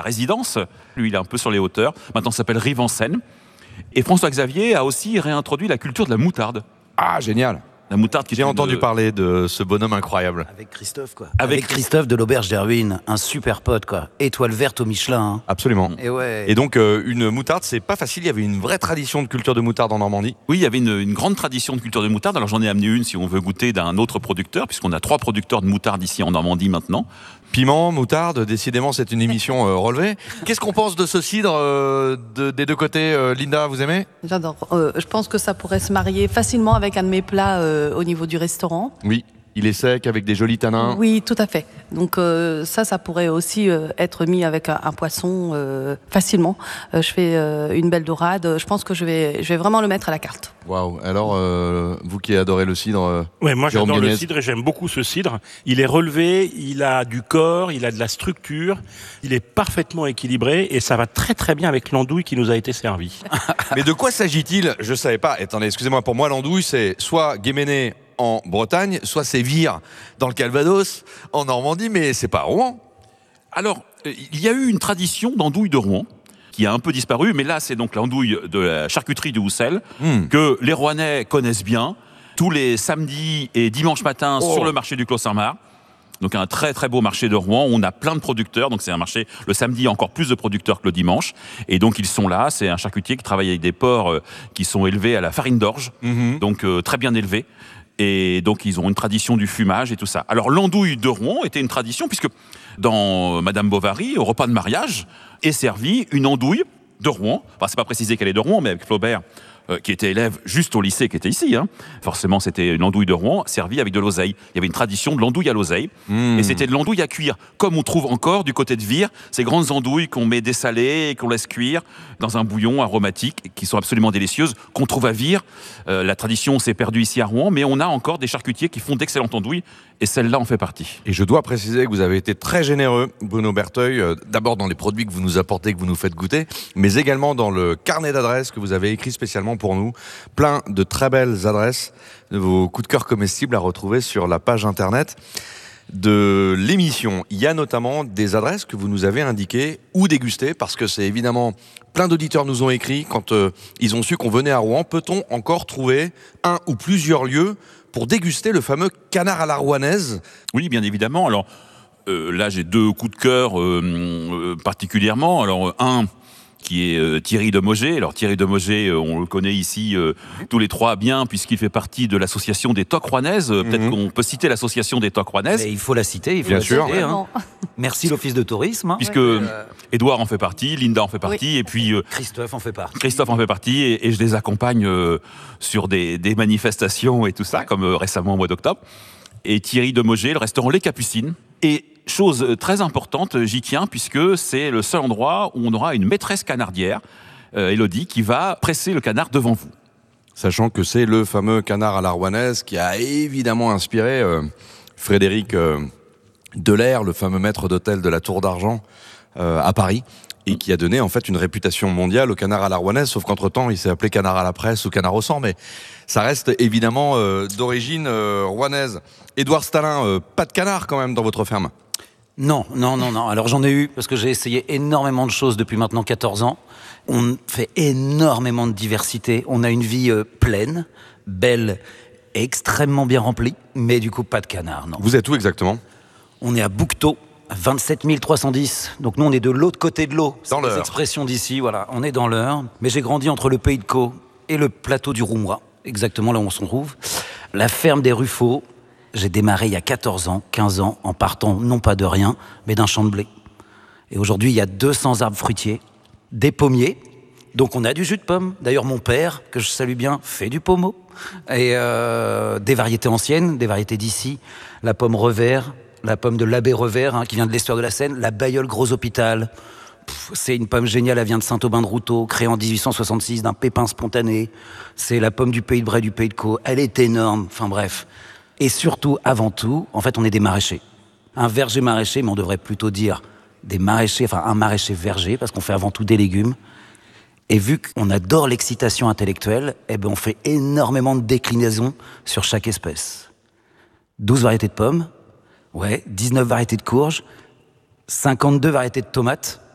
résidence. Lui, il est un peu sur les hauteurs. Maintenant, ça s'appelle Rive en Seine. Et François-Xavier a aussi réintroduit la culture de la moutarde. Ah, génial. La moutarde qui J'ai entendu parler de ce bonhomme incroyable. Avec Christophe, quoi. Avec Christophe de l'Auberge des Ruines, un super pote, quoi. Étoile verte au Michelin. Hein. Absolument. Et ouais. Et donc, une moutarde, c'est pas facile. Il y avait une vraie tradition de culture de moutarde en Normandie. Oui, il y avait une grande tradition de culture de moutarde. Alors j'en ai amené une si on veut goûter d'un autre producteur, puisqu'on a 3 producteurs de moutarde ici en Normandie maintenant. Piment, moutarde, décidément, c'est une émission relevée. Qu'est-ce qu'on pense de ce cidre des deux côtés Linda, vous aimez? J'adore. Je pense que ça pourrait se marier facilement avec un de mes plats au niveau du restaurant. Oui. Il est sec avec des jolis tanins. Oui, tout à fait. Donc ça pourrait aussi être mis avec un poisson facilement. Je fais une belle dorade. Je pense que je vais vraiment le mettre à la carte. Waouh. Alors, vous qui adorez le cidre. Ouais, moi Jérôme j'adore le Guinness. cidre et j'aime beaucoup ce cidre. Il est relevé, il a du corps, il a de la structure, il est parfaitement équilibré et ça va très très bien avec l'andouille qui nous a été servie. Mais de quoi s'agit-il? Je savais pas. Attendez, excusez-moi, pour moi, l'andouille, c'est soit Guéméné en Bretagne, soit c'est Vire dans le Calvados, en Normandie, mais c'est pas Rouen. Alors, il y a eu une tradition d'andouille de Rouen qui a un peu disparu, mais là, c'est donc l'andouille de la charcuterie du Houssel que les Rouennais connaissent bien tous les samedis et dimanches matins sur le marché du Clos Saint-Marc. Donc un très très beau marché de Rouen, on a plein de producteurs, donc c'est un marché, le samedi il y a encore plus de producteurs que le dimanche, et donc ils sont là, c'est un charcutier qui travaille avec des porcs qui sont élevés à la farine d'orge, donc très bien élevés, et donc ils ont une tradition du fumage et tout ça. Alors l'andouille de Rouen était une tradition, puisque dans Madame Bovary, au repas de mariage, est servie une andouille de Rouen, enfin c'est pas précisé qu'elle est de Rouen, mais avec Flaubert, qui était élève juste au lycée, qui était ici. Forcément, c'était une andouille de Rouen servie avec de l'oseille. Il y avait une tradition de l'andouille à l'oseille. Et c'était de l'andouille à cuire. Comme on trouve encore du côté de Vire, ces grandes andouilles qu'on met dessalées et qu'on laisse cuire dans un bouillon aromatique, qui sont absolument délicieuses, qu'on trouve à Vire. La tradition s'est perdue ici à Rouen, mais on a encore des charcutiers qui font d'excellentes andouilles, et celle-là en fait partie. Et je dois préciser que vous avez été très généreux, Bruno Berteuil, d'abord dans les produits que vous nous apportez, que vous nous faites goûter, mais également dans le carnet d'adresses que vous avez écrit spécialement pour nous. Plein de très belles adresses de vos coups de cœur comestibles à retrouver sur la page internet de l'émission. Il y a notamment des adresses que vous nous avez indiquées ou dégustées, parce que c'est évidemment plein d'auditeurs nous ont écrit quand ils ont su qu'on venait à Rouen. Peut-on encore trouver un ou plusieurs lieux pour déguster le fameux canard à la rouennaise? Oui, bien évidemment. Alors là, j'ai 2 coups de cœur particulièrement. Alors un qui est Thierry de Maugé. Alors Thierry de Maugé, on le connaît ici tous les 3 bien, puisqu'il fait partie de l'association des Toques Rouennaises. Peut-être qu'on peut citer l'association des Toques Rouennaises. Et il faut la citer, il faut Bien la sûr. citer, hein. Merci l'Office de tourisme. Hein. Puisque Édouard en fait partie, Linda en fait partie, et puis Christophe en fait partie. Christophe en fait partie, et je les accompagne sur des manifestations et tout ça, comme récemment au mois d'octobre. Et Thierry de Maugé, le restaurant Les Capucines. Et chose très importante, j'y tiens, puisque c'est le seul endroit où on aura une maîtresse canardière, Élodie, qui va presser le canard devant vous. Sachant que c'est le fameux canard à la rouennaise qui a évidemment inspiré Frédéric Delair, le fameux maître d'hôtel de la Tour d'Argent à Paris, et qui a donné en fait une réputation mondiale au canard à la rouennaise, sauf qu'entre-temps il s'est appelé canard à la presse ou canard au sang, mais ça reste évidemment d'origine rouennaise. Édouard Stalin, pas de canard quand même dans votre ferme? Non. Alors j'en ai eu, parce que j'ai essayé énormément de choses depuis maintenant 14 ans. On fait énormément de diversité. On a une vie pleine, belle, extrêmement bien remplie, mais du coup pas de canard, non. Vous êtes où exactement? On est à Bouquetot, à 27 310. Donc nous on est de l'autre côté de l'eau. Dans C'est des l'Eure. expressions d'ici, voilà. On est dans l'Eure. Mais j'ai grandi entre le Pays de Caux et le plateau du Roumois, exactement là où on se trouve. La ferme des Ruffaux. J'ai démarré il y a 14 ans, 15 ans, en partant non pas de rien, mais d'un champ de blé. Et aujourd'hui, il y a 200 arbres fruitiers, des pommiers, donc on a du jus de pomme. D'ailleurs, mon père, que je salue bien, fait du pommeau. Et des variétés anciennes, des variétés d'ici, la pomme Revers, la pomme de l'abbé Revers, qui vient de l'estuaire de la Seine, la Bailleul Gros Hôpital. C'est une pomme géniale, elle vient de Saint-Aubin-de-Routot, créée en 1866 d'un pépin spontané. C'est la pomme du Pays de Bray, du Pays de Caux. Elle est énorme, enfin bref. Et surtout, avant tout, en fait, on est des maraîchers. Un verger maraîcher, mais on devrait plutôt dire des maraîchers, enfin un maraîcher verger, parce qu'on fait avant tout des légumes. Et vu qu'on adore l'excitation intellectuelle, on fait énormément de déclinaisons sur chaque espèce. 12 variétés de pommes, 19 variétés de courges, 52 variétés de tomates,